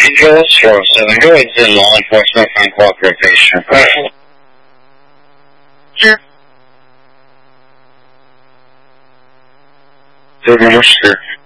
Angels, 470, it's in law enforcement find cooperation. Sure. Sure.